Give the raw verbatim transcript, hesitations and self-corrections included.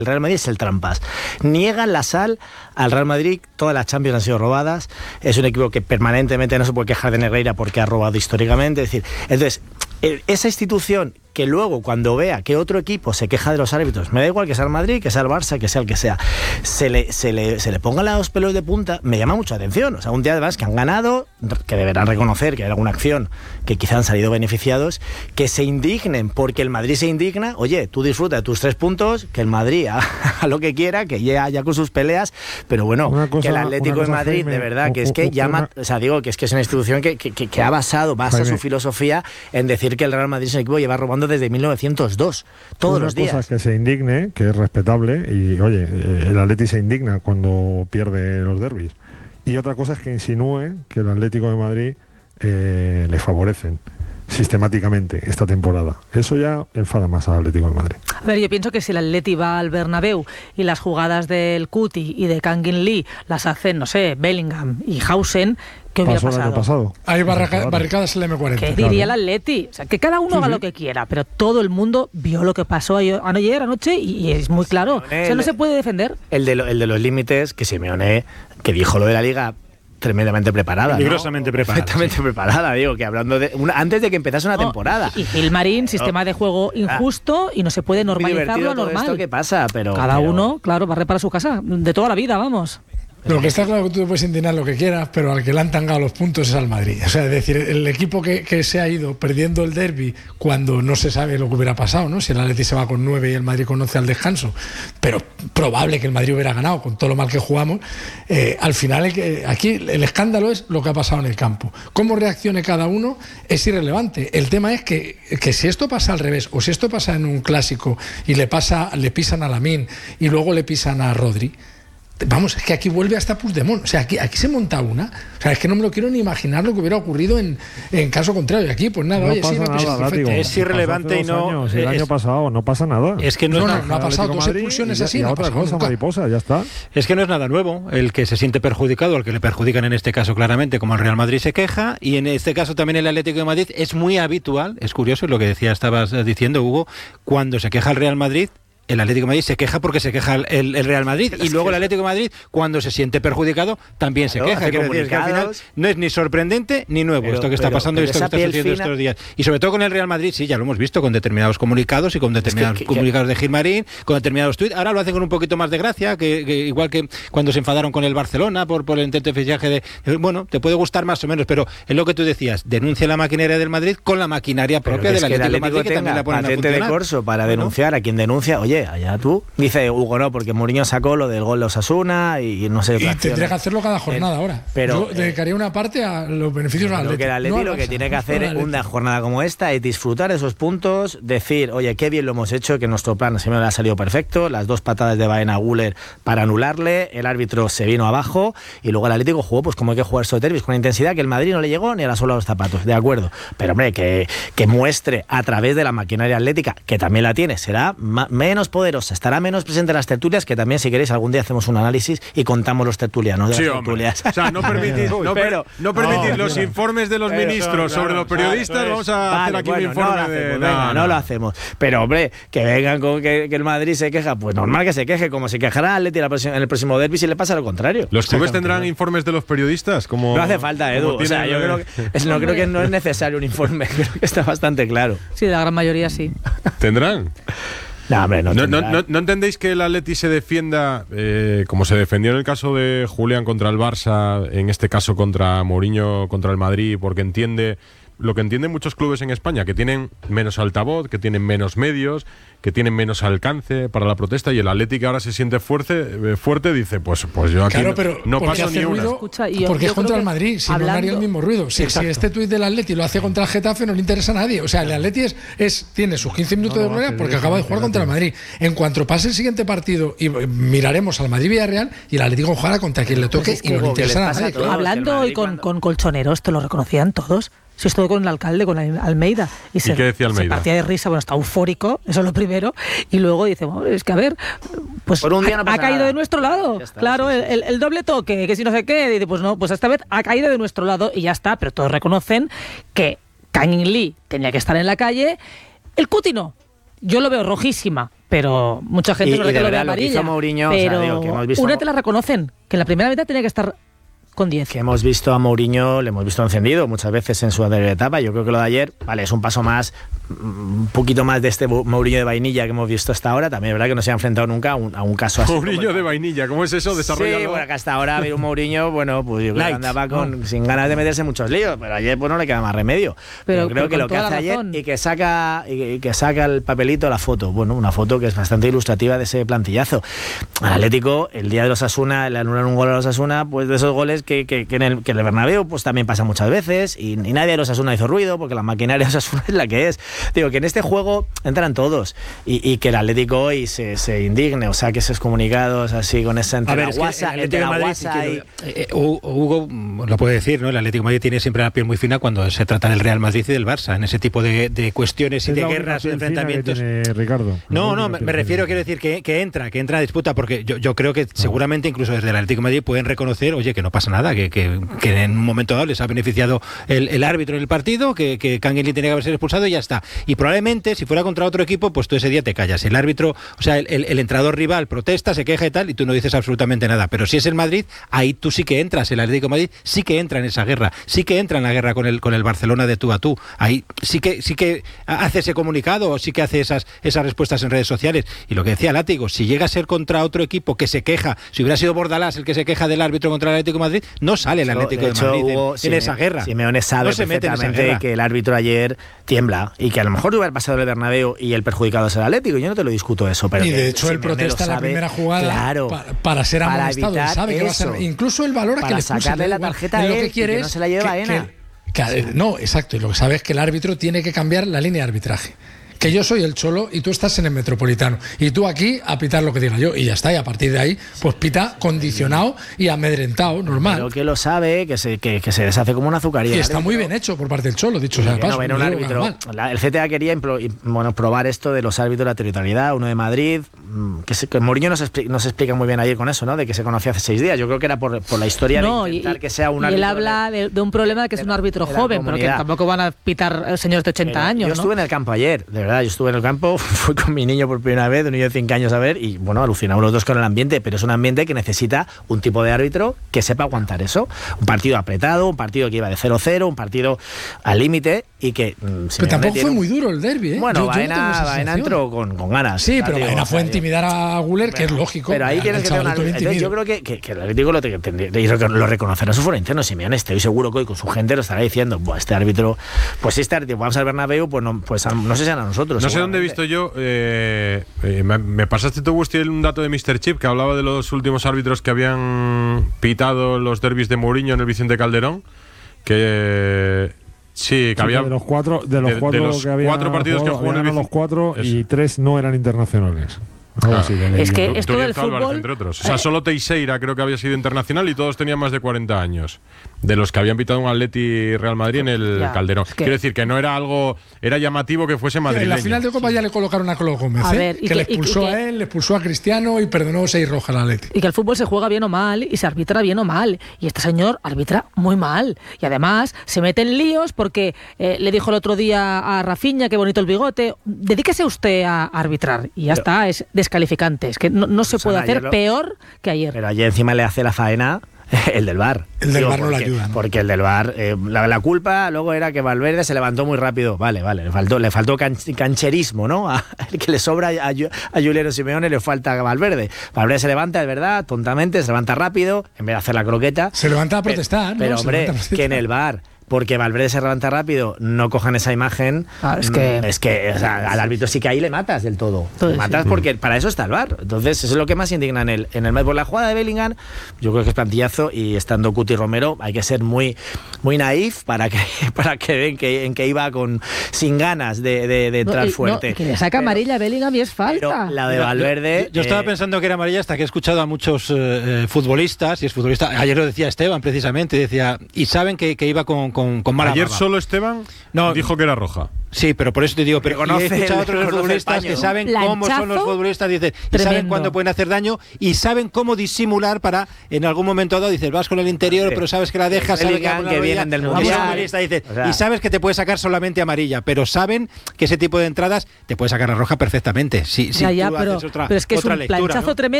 El Real Madrid es el trampas. Niegan la sal al Real Madrid, todas las Champions han sido robadas, es un equipo que permanentemente no se puede quejar de Negreira porque ha robado históricamente, es decir, entonces, esa institución que luego cuando vea que otro equipo se queja de los árbitros, me da igual que sea el Madrid, que sea el Barça, que sea el que sea, se le, se le, se le pongan los pelos de punta, me llama mucha atención. O sea, un día además que han ganado, que deberán reconocer que hay alguna acción que quizá han salido beneficiados, que se indignen porque el Madrid se indigna. Oye, tú disfruta de tus tres puntos, que el Madrid haga lo que quiera, que ya, ya con sus peleas, pero bueno, cosa, que el Atlético de Madrid, Jaime, de verdad, que es que llama, o sea, digo que es que es una institución que, que, que, que ha basado, basa Jaime. su filosofía en decir que el Real Madrid es un equipo que lleva robando desde mil novecientos dos, todos una los días. Una cosa es que se indigne, que es respetable, y oye, el Atleti se indigna cuando pierde los derbis. Y otra cosa es que insinúe que el Atlético de Madrid eh, le favorecen sistemáticamente esta temporada. Eso ya enfada más al Atlético de Madrid. A ver, yo pienso que si el Atleti va al Bernabéu y las jugadas del Cuti y de Kangin Lee las hacen, no sé, Bellingham y Hausen, ¿qué hubiera pasado? pasado? Hay barraca, barricadas en la eme cuarenta. ¿Qué diría el Atleti? O sea, que cada uno sí, haga sí. lo que quiera, pero todo el mundo vio lo que pasó ayer anoche y, y es muy claro. Simeone, o sea, no se puede defender. El de, lo, el de los límites, que Simeone, que dijo lo de la Liga tremendamente preparada, peligrosamente ¿no? preparada, perfectamente sí. preparada, digo, que hablando de una, antes de que empezase una no, temporada. Y Gilmarín, sistema de juego injusto ah, y no se puede normalizar lo normal. Esto que pasa, pero cada pero... uno, claro, va a reparar su casa de toda la vida, vamos. Lo que está claro que tú te puedes indignar lo que quieras, pero al que le han tangado los puntos es al Madrid. O sea, es decir, el equipo que, que se ha ido perdiendo el derbi cuando no se sabe lo que hubiera pasado, ¿no? Si el Atleti se va con nueve y el Madrid con once al descanso, pero probable que el Madrid hubiera ganado con todo lo mal que jugamos, eh, al final el que, aquí el escándalo es lo que ha pasado en el campo. Cómo reaccione cada uno es irrelevante. El tema es que, que si esto pasa al revés, o si esto pasa en un clásico y le pasa, le pisan a Lamine y luego le pisan a Rodri, vamos, es que aquí vuelve hasta Puigdemont. O sea, aquí, aquí se monta una. O sea, es que no me lo quiero ni imaginar lo que hubiera ocurrido en, en caso contrario. Aquí, pues nada, no oye, pasa sí, nada, pues, látigo, es irrelevante y no. Años, el es, año pasado no pasa nada. Es que no, no, es no, nada, no ha pasado dos expulsiones y, así. Y no otra cosa, nunca. mariposa, ya está. Es que no es nada nuevo. El que se siente perjudicado, al que le perjudican en este caso claramente, como el Real Madrid se queja, y en este caso también el Atlético de Madrid, es muy habitual, es curioso lo que decía, estabas diciendo, Hugo, cuando se queja el Real Madrid, el Atlético de Madrid se queja porque se queja el, el Real Madrid, y luego el Atlético de Madrid, cuando se siente perjudicado, también claro, se queja. Que decir que al final no es ni sorprendente ni nuevo pero, esto que está pero, pasando y esto que está sucediendo estos días. Y sobre todo con el Real Madrid, sí, ya lo hemos visto con determinados comunicados y con determinados es que, que, comunicados de Gilmarín, con determinados tuits. Ahora lo hacen con un poquito más de gracia, que, que igual que cuando se enfadaron con el Barcelona por, por el intento de fichaje de... Bueno, te puede gustar más o menos, pero es lo que tú decías, denuncia la maquinaria del Madrid con la maquinaria propia del Atlético de Madrid, que también la ponen a funcionar. De corso para denunciar a quien denuncia, oye, allá tú. Dice Hugo, no, porque Mourinho sacó lo del gol de Osasuna y no sé. Y tendría que hacerlo cada jornada eh, ahora. Pero yo dedicaría una parte a los beneficios al Atleti. Lo que el Atleti no lo que tiene que hacer en una jornada como esta es disfrutar de esos puntos, decir, oye, qué bien lo hemos hecho, que nuestro plan se me ha salido perfecto, las dos patadas de Baena Güler para anularle, el árbitro se vino abajo y luego el Atlético jugó pues como hay que jugar esos derbis, con intensidad que el Madrid no le llegó ni a la sola de los zapatos, de acuerdo. Pero hombre, que, que muestre a través de la maquinaria atlética, que también la tiene, será ma- menos poderosa, estará menos presente en las tertulias, que también si queréis algún día hacemos un análisis y contamos los tertulianos de sí, las hombre. tertulias. O sea, no permitís, no, pero, no permitís no, los mira. informes de los pero, ministros claro, sobre los periodistas, claro, vamos a vale, hacer aquí bueno, un informe no de... Hacemos, venga, no, no lo hacemos. Pero hombre, que vengan con que, que el Madrid se queja, pues normal que se queje, como se quejará Atleti en el próximo derbi si le pasa lo contrario. ¿Los clubes tendrán informes de los periodistas? Como, no hace falta, Edu. O sea, yo creo que, es, no creo que no es necesario un informe, creo que está bastante claro. Sí, la gran mayoría sí. ¿Tendrán? No, hombre, no, no, no, no, ¿No entendéis que el Atleti se defienda eh, como se defendió en el caso de Julián contra el Barça, en este caso contra Mourinho, contra el Madrid, porque entiende lo que entienden muchos clubes en España, que tienen menos altavoz, que tienen menos medios, que tienen menos alcance para la protesta, y el Atlético ahora se siente fuerte, fuerte dice, pues, pues yo aquí claro, no, pero no paso ni una. Escucha, yo, porque yo es contra el Madrid, si hablando, no haría el mismo ruido. Si, si este tuit del Atleti lo hace contra el Getafe, no le interesa a nadie. O sea, el Atleti es, es, tiene sus quince minutos no, no, de gloria porque acaba de jugar contra el Madrid. En cuanto pase el siguiente partido, y miraremos al Madrid-Villarreal, y el Atlético jugará contra quien le toque, pues es que y no le interesa a nadie. Hablando hoy con, con colchoneros, te lo reconocían todos. Si estuvo con el alcalde, con Almeida. Y, ¿Y se, qué decía Almeida? Se partía de risa, bueno, está eufórico, eso es lo primero. Y luego dice, bueno, es que a ver, pues Por un día no ha, ha caído nada. de nuestro lado. Está, claro, sí, sí. El, el doble toque, que si no sé qué, dice, pues no, pues esta vez ha caído de nuestro lado y ya está. Pero todos reconocen que Kangin Lee tenía que estar en la calle. El Cuti no. Yo lo veo rojísima pero mucha gente Y- no y ve de que lo ve verdad, lo que hizo amarilla. Mourinho, o sea, pero digo, que hemos visto- una te la reconocen, que en la primera mitad tenía que estar con diez. Que hemos visto a Mourinho, le hemos visto encendido muchas veces en su anterior etapa. Yo creo que lo de ayer, vale, es un paso más, un poquito más de este Mourinho de vainilla que hemos visto hasta ahora. También es verdad que no se ha enfrentado nunca a un, a un caso así. Mourinho como- de vainilla, ¿cómo es eso? Sí, Desarrollalo. bueno, que hasta ahora había un Mourinho, bueno, pues yo creo que Light, andaba con, sin ganas de meterse en muchos líos, pero ayer pues no le queda más remedio. Pero- Pero, creo pero que con lo que toda hace la ayer razón. y que saca y que, y que saca el papelito, la foto, bueno, una foto que es bastante ilustrativa de ese plantillazo. Al Atlético, el día de los Osasuna, le anulan un gol a los Osasuna, pues de esos goles que, que, que en el, que en el Bernabéu pues también pasa muchas veces y, y nadie de los Osasuna hizo ruido porque la maquinaria de Osasuna es la que es. Digo que en este juego entran todos y, y que el Atlético hoy se, se indigne, o sea, que esos comunicados así con esa entre A ver, la es que guasa, el entre Atlético la de Madrid, guasa sí y... que- eh, eh, Hugo mm, lo puede decir, ¿no? El Atlético de Madrid tiene siempre la piel muy fina cuando se trata del Real Madrid y del Barça, en ese tipo de, de cuestiones y Es de la única guerras y piel fina que enfrentamientos. tiene Ricardo. No, La no, única me, piel me refiero, fina. quiero decir, que, que entra, que entra a disputa, porque yo, yo creo que seguramente incluso desde el Atlético de Madrid pueden reconocer, oye, que no pasa nada, que, que, que en un momento dado les ha beneficiado el, el árbitro en el partido, que, que Kangin Lee tenía que haber sido expulsado y ya está. Y probablemente, si fuera contra otro equipo, pues tú ese día te callas. El árbitro, o sea, el, el, el entrenador rival protesta, se queja y tal, y tú no dices absolutamente nada. Pero si es el Madrid, ahí tú sí que entras, el Atlético de Madrid sí que entra en esa guerra, sí que entra en la guerra con el, con el Barcelona de tú a tú. Ahí sí que, sí que hace ese comunicado, o sí que hace esas, esas respuestas en redes sociales. Y lo que decía Látigo, si llega a ser contra otro equipo que se queja, si hubiera sido Bordalás el que se queja del árbitro contra el Atlético de Madrid, no sale el De Atlético de, hecho, Madrid en- Hugo, en, Simeone- esa guerra. Simeone sabe No se mete en esa perfectamente guerra. que el árbitro ayer tiembla y que a lo mejor hubiera pasado el Bernabéu y el perjudicado es el Atlético. Yo no te lo discuto eso, pero y que de hecho él Simeone lo protesta en la sabe, primera jugada claro, pa- para ser para amonestado. Él evitar sabe que va a ser, eso. incluso el valor a que Para le expulsen, sacarle da la igual. tarjeta a Él lo él que y quiere que no es se la lleve que- Baena. que- que- no, exacto. Y lo que sabe es que el árbitro tiene que cambiar la línea de arbitraje. Que yo soy el Cholo y tú estás en el Metropolitano. Y tú aquí a pitar lo que diga yo. Y ya está. Y a partir de ahí, pues pita condicionado y amedrentado, normal. Pero que lo sabe, que se, que, que se deshace como una azucarilla. Y está muy bien hecho por parte del Cholo, dicho sea de Que no paso. ven un no digo que árbitro. haga mal. La- el C T A quería impro- y, bueno, probar esto de los árbitros de la territorialidad, uno de Madrid, mm, que, se, que Mourinho nos, expli- nos explica muy bien ayer con eso, ¿no? De que se conocía hace seis días. Yo creo que era por, por la historia No, de y, intentar que sea un y él árbitro. habla de, de un problema de que es de un la- árbitro de la joven, pero que comunidad. tampoco van a pitar eh, señores de ochenta Pero años, Yo ¿no? estuve en el campo ayer, de verdad, yo estuve en el campo, fui con mi niño por primera vez, un niño de cinco años a ver, y bueno, alucinamos los dos con el ambiente, pero es un ambiente que necesita un tipo de árbitro que sepa aguantar eso. Un partido apretado, un partido que iba de cero cero, un partido al límite y que... mm, Pero Simeone tampoco tiene fue un- muy duro el derbi, ¿eh? Bueno, Yo- yo no Baena, tengo esa Baena sensación. entró con, con ganas. Sí, ya pero digo, Baena o fue sea, intimidar a Guller, que es lógico. Pero ahí El tienes que tener una... chavalito lo Entonces yo intimida. creo que, que, que el Atlético lo, tendría- y lo lo reconocerá su foro interno, Simeone. Estoy seguro que hoy con su gente lo estará diciendo, Buah, este árbitro, pues si este árbitro, vamos al Bernabéu, pues no, pues a- no sé si a nosotros. No sé dónde he seguramente. visto yo. eh, eh, me, me pasaste tú, Gusti, un dato de míster Chip que hablaba de los últimos árbitros que habían pitado los derbis de Mourinho en el Vicente Calderón. Que. Sí, que Sí, había. de los cuatro, de los de- de cuatro los que había cuatro partidos que jugado, jugó en el ganaron los Vicente- cuatro y Eso. tres no eran internacionales. Algo Ah. así de leí Es que yo. esto Turiel del Álvarez, fútbol, entre otros. O sea, eh, solo Teixeira creo que había sido internacional y todos tenían más de cuarenta años. De los que habían pitado un Atleti Real Madrid en el Ya, Calderón. es que- Quiero decir que no era algo. Era llamativo que fuese madrileño. En la final de Copa ya le colocaron a Colo Gómez, A ¿eh? ver, y que, que- le y que- expulsó y que- a él, le expulsó a Cristiano y perdonó seis rojas al Atleti. Y que el fútbol se juega bien o mal y se arbitra bien o mal. Y este señor arbitra muy mal. Y además se mete en líos porque eh, le dijo el otro día a Rafinha, qué bonito el bigote, dedíquese usted a arbitrar. Y ya Pero- está, es descalificante. Es que no, no se Susana, puede hacer ayer lo- peor que ayer. Pero allí encima le hace la faena el del VAR. El del VAR no le porque- ayuda, ¿no? Porque el del VAR, eh, la, la culpa luego era que Valverde se levantó muy rápido. Vale, vale, le faltó, le faltó can- cancherismo, ¿no? A- el que le sobra a, Ju- a Juliano Simeone le falta a Valverde. Valverde se levanta, es verdad, tontamente, se levanta rápido, en vez de hacer la croqueta. Se levanta a Pero- protestar, ¿no? Pero, Se hombre, levanta a protestar. que en el VAR, porque Valverde se levanta rápido, no cojan esa imagen. Ah, es que- mm, es que o sea, al árbitro sí que ahí le matas del todo. Pues Le matas sí. porque para eso está el VAR. Entonces, eso es lo que más indigna en el en el por la jugada de Bellingham. Yo creo que es plantillazo y estando Cuti Romero hay que ser muy muy naif para que para que ven que en que iba con sin ganas de, de- de No, entrar y- fuerte. no, que le saca Pero- amarilla a Bellingham y es pero falta. la de Mira, Valverde. Yo, yo estaba eh, pensando que era amarilla hasta que he escuchado a muchos eh, eh, futbolistas, y es futbolista, ayer lo decía Esteban precisamente, decía, y saben que, que iba con, con con, con mala Ayer baba. solo Esteban No, dijo que era roja. Sí, pero por eso te digo, pero Conoce y he escuchado a el- otros conoce futbolistas el que paño. saben cómo son los Lanchazo futbolistas, dicen, y saben tremendo. cuándo pueden hacer daño y saben cómo disimular para en algún momento dado dices, vas con el interior, Sí. pero sabes que la dejas, sabes que, Bellingham, que vienen del Vamos Mundial. a futbolista, dices, O sea, y sabes que te puede sacar solamente amarilla, pero saben que ese tipo de entradas te puede sacar la roja perfectamente. Si, si ya, ya, tú pero, haces otra, pero es que es otra un lectura, planchazo ¿no? tremendo.